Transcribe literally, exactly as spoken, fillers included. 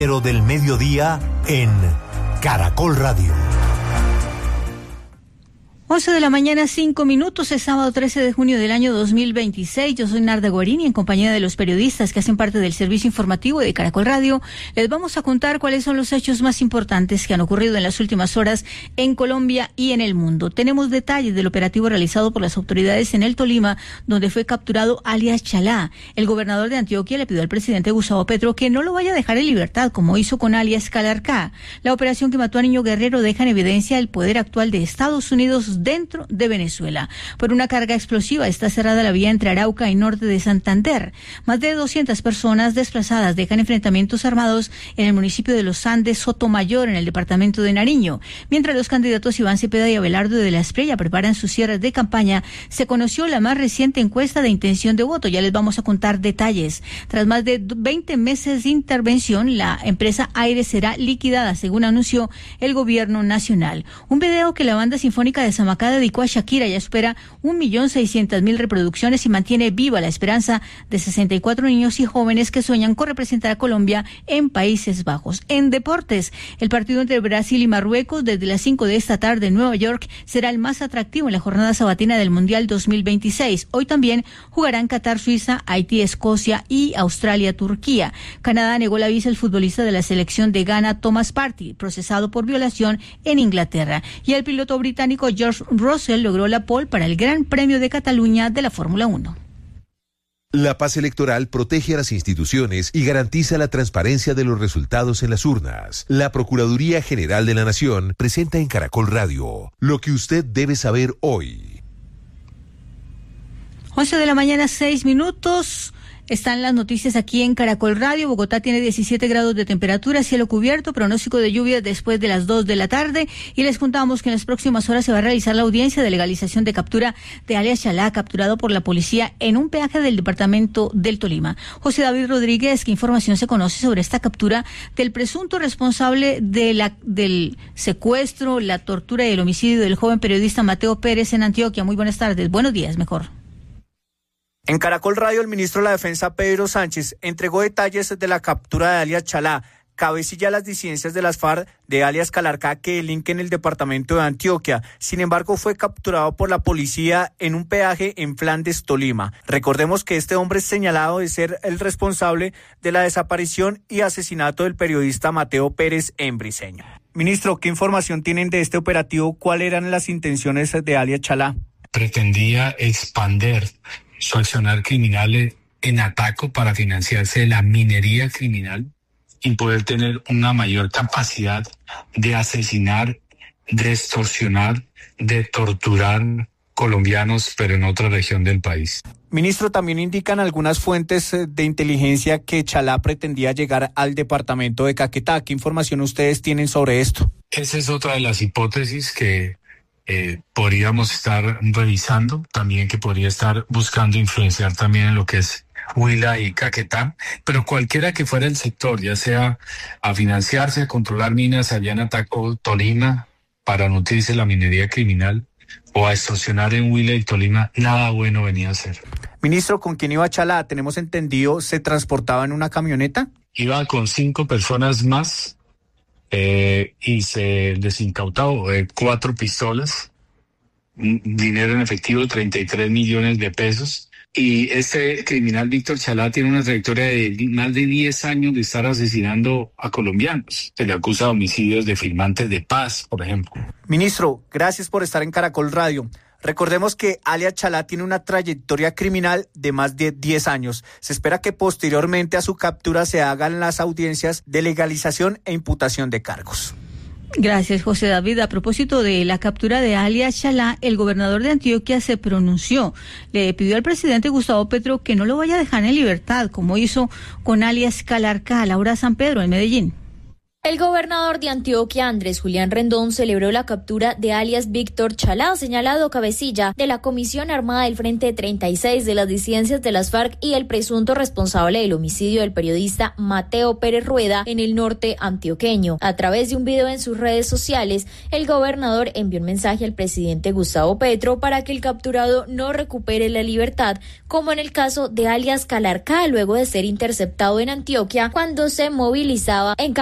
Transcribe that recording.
Del mediodía en Caracol Radio. once de la mañana, cinco minutos, es sábado trece de junio del año dos mil veintiséis. Yo soy Narda Guarini, en compañía de los periodistas que hacen parte del servicio informativo de Caracol Radio. Les vamos a contar cuáles son los hechos más importantes que han ocurrido en las últimas horas en Colombia y en el mundo. Tenemos detalles del operativo realizado por las autoridades en el Tolima, donde fue capturado alias Chalá. El gobernador de Antioquia le pidió al presidente Gustavo Petro que no lo vaya a dejar en libertad, como hizo con alias Calarcá. La operación que mató a Niño Guerrero deja en evidencia el poder actual de Estados Unidos dentro de Venezuela. Por una carga explosiva está cerrada la vía entre Arauca y norte de Santander. Más de doscientas personas desplazadas dejan enfrentamientos armados en el municipio de Los Andes, Sotomayor, en el departamento de Nariño. Mientras los candidatos Iván Cepeda y Abelardo de la Espriella preparan sus cierres de campaña, se conoció la más reciente encuesta de intención de voto. Ya les vamos a contar detalles. Tras más de veinte meses de intervención, la empresa Aire será liquidada, según anunció el gobierno nacional. Un video que la banda sinfónica de Samacá dedicó a Shakira ya espera un millón seiscientas mil reproducciones y mantiene viva la esperanza de sesenta y cuatro niños y jóvenes que sueñan con representar a Colombia en Países Bajos. En deportes, el partido entre Brasil y Marruecos desde las cinco de esta tarde en Nueva York será el más atractivo en la jornada sabatina del Mundial dos mil veintiséis. Hoy también jugarán Qatar, Suiza, Haití, Escocia y Australia, Turquía. Canadá negó la visa al futbolista de la selección de Ghana, Thomas Partey, procesado por violación en Inglaterra. Y el piloto británico George Russell logró la pole para el Gran Premio de Cataluña de la Fórmula uno. La paz electoral protege a las instituciones y garantiza la transparencia de los resultados en las urnas. La Procuraduría General de la Nación presenta en Caracol Radio lo que usted debe saber hoy. once de la mañana, seis minutos. Están las noticias aquí en Caracol Radio. Bogotá tiene diecisiete grados de temperatura, cielo cubierto, pronóstico de lluvia después de las dos de la tarde. Y les contamos que en las próximas horas se va a realizar la audiencia de legalización de captura de alias Chalá, capturado por la policía en un peaje del departamento del Tolima. José David Rodríguez, ¿qué información se conoce sobre esta captura del presunto responsable de la, del secuestro, la tortura y el homicidio del joven periodista Mateo Pérez en Antioquia? Muy buenas tardes. Buenos días, mejor. En Caracol Radio, el ministro de la Defensa, Pedro Sánchez, entregó detalles de la captura de alias Chalá, cabecilla de las disidencias de las FARC de alias Calarcá, que delinque en el departamento de Antioquia. Sin embargo, fue capturado por la policía en un peaje en Flandes, Tolima. Recordemos que este hombre es señalado de ser el responsable de la desaparición y asesinato del periodista Mateo Pérez en Briceño. Ministro, ¿qué información tienen de este operativo? ¿Cuáles eran las intenciones de alias Chalá? Pretendía expander su accionar criminal en Ataco para financiarse de la minería criminal y poder tener una mayor capacidad de asesinar, de extorsionar, de torturar colombianos, pero en otra región del país. Ministro, también indican algunas fuentes de inteligencia que Chalá pretendía llegar al departamento de Caquetá. ¿Qué información ustedes tienen sobre esto? Esa es otra de las hipótesis que Eh, podríamos estar revisando, también que podría estar buscando influenciar también en lo que es Huila y Caquetá, pero cualquiera que fuera el sector, ya sea a financiarse, a controlar minas allá en Ataco, Tolima, para nutrirse la minería criminal, o a extorsionar en Huila y Tolima, nada bueno venía a hacer. Ministro, ¿con quién iba Chalá? Tenemos entendido, ¿se transportaba en una camioneta? Iba con cinco personas más. Eh, y se les incautó eh, cuatro pistolas, dinero en efectivo, treinta y tres millones de pesos. Y este criminal Víctor Chalá tiene una trayectoria de más de diez años de estar asesinando a colombianos. Se le acusa de homicidios de firmantes de paz, por ejemplo. Ministro, gracias por estar en Caracol Radio. Recordemos que alias Chalá tiene una trayectoria criminal de más de diez años. Se espera que posteriormente a su captura se hagan las audiencias de legalización e imputación de cargos. Gracias, José David. A propósito de la captura de alias Chalá, el gobernador de Antioquia se pronunció. Le pidió al presidente Gustavo Petro que no lo vaya a dejar en libertad, como hizo con alias Calarcá. Laura San Pedro, en Medellín. El gobernador de Antioquia, Andrés Julián Rendón, celebró la captura de alias Víctor Chalá, señalado cabecilla de la Comisión Armada del Frente treinta y seis de las disidencias de las FARC y el presunto responsable del homicidio del periodista Mateo Pérez Rueda en el norte antioqueño. A través de un video en sus redes sociales, el gobernador envió un mensaje al presidente Gustavo Petro para que el capturado no recupere la libertad, como en el caso de alias Calarcá, luego de ser interceptado en Antioquia cuando se movilizaba en